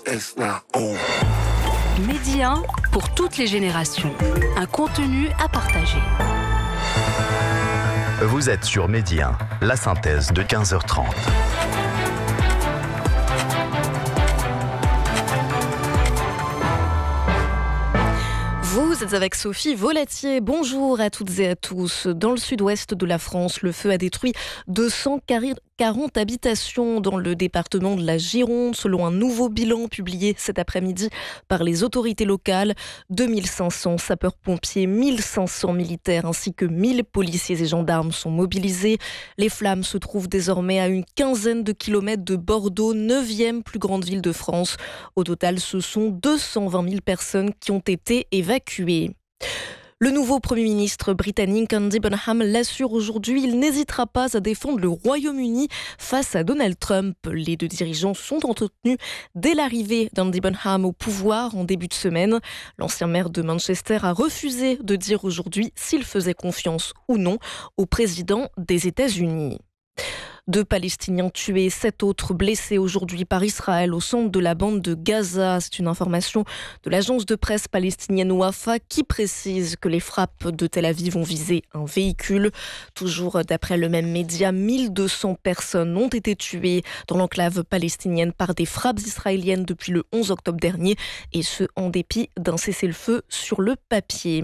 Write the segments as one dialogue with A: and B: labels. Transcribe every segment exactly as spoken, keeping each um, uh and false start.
A: Média pour toutes les générations. Un contenu à partager.
B: Vous êtes sur Midi un, la synthèse de quinze heures trente.
C: Vous êtes avec Sophie Volatier. Bonjour à toutes et à tous. Dans le sud-ouest de la France, le feu a détruit deux cent quarante habitations dans le département de la Gironde, selon un nouveau bilan publié cet après-midi par les autorités locales. deux mille cinq cents sapeurs-pompiers, mille cinq cents militaires ainsi que mille policiers et gendarmes sont mobilisés. Les flammes se trouvent désormais à une quinzaine de kilomètres de Bordeaux, neuvième plus grande ville de France. Au total, ce sont deux cent vingt mille personnes qui ont été évacuées. Le nouveau Premier ministre britannique Andy Burnham l'assure aujourd'hui, il n'hésitera pas à défendre le Royaume-Uni face à Donald Trump. Les deux dirigeants sont entretenus dès l'arrivée d'Andy Burnham au pouvoir en début de semaine. L'ancien maire de Manchester a refusé de dire aujourd'hui s'il faisait confiance ou non au président des États-Unis. Deux Palestiniens tués, sept autres blessés aujourd'hui par Israël au centre de la bande de Gaza. C'est une information de l'agence de presse palestinienne Wafa qui précise que les frappes de Tel Aviv ont visé un véhicule. Toujours d'après le même média, mille deux cents personnes ont été tuées dans l'enclave palestinienne par des frappes israéliennes depuis le onze octobre dernier, et ce en dépit d'un cessez-le-feu sur le papier.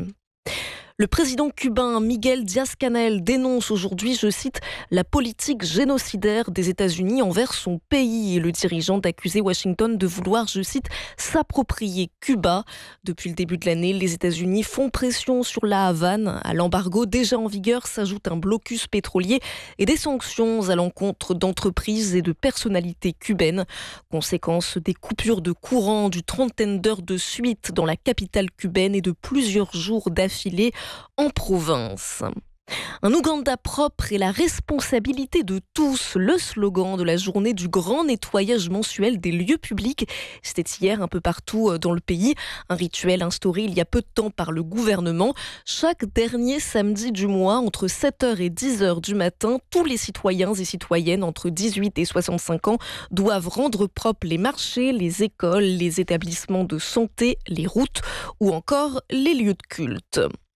C: Le président cubain Miguel Díaz-Canel dénonce aujourd'hui, je cite, la politique génocidaire des États-Unis envers son pays. Et le dirigeant accusé Washington de vouloir, je cite, s'approprier Cuba. Depuis le début de l'année, les États-Unis font pression sur la Havane. À l'embargo déjà en vigueur s'ajoute un blocus pétrolier et des sanctions à l'encontre d'entreprises et de personnalités cubaines. Conséquence des coupures de courant, du trentaine d'heures de suite dans la capitale cubaine et de plusieurs jours d'affilée en province. Un Ouganda propre est la responsabilité de tous, le slogan de la journée du grand nettoyage mensuel des lieux publics. C'était hier un peu partout dans le pays, un rituel instauré il y a peu de temps par le gouvernement. Chaque dernier samedi du mois, entre sept heures et dix heures du matin, tous les citoyens et citoyennes entre dix-huit et soixante-cinq ans doivent rendre propres les marchés, les écoles, les établissements de santé, les routes ou encore les lieux de culte.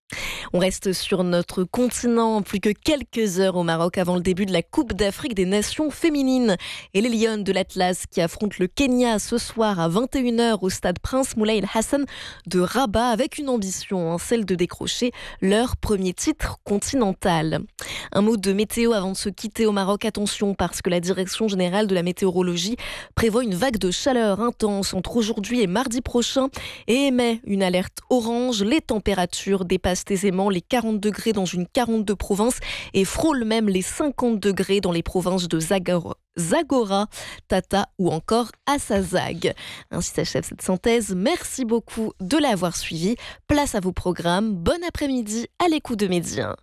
C: On reste sur notre continent, plus que quelques heures au Maroc avant le début de la Coupe d'Afrique des Nations féminines. Et les Lions de l'Atlas qui affrontent le Kenya ce soir à vingt et une heures au stade Prince Moulay El Hassan de Rabat, avec une ambition, hein, celle de décrocher leur premier titre continental. Un mot de météo avant de se quitter au Maroc. Attention, parce que la Direction générale de la météorologie prévoit une vague de chaleur intense entre aujourd'hui et mardi prochain et émet une alerte orange. Les températures dépassent aisément les quarante degrés dans une quarante-deux provinces et frôlent même les cinquante degrés dans les provinces de Zagora, Zagora, Tata ou encore Assazag. Ainsi s'achève cette synthèse. Merci beaucoup de l'avoir suivi. Place à vos programmes. Bon après-midi à l'écoute de Midi un.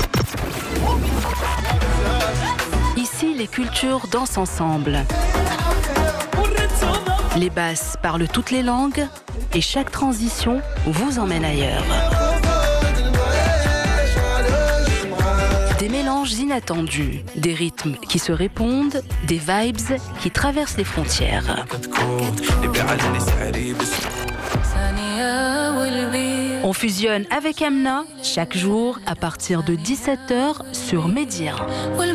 A: Ici, les cultures dansent ensemble. Les basses parlent toutes les langues et chaque transition vous emmène ailleurs. Des mélanges inattendus, des rythmes qui se répondent, des vibes qui traversent les frontières. On fusionne avec Amna chaque jour à partir de dix-sept heures sur Midi un.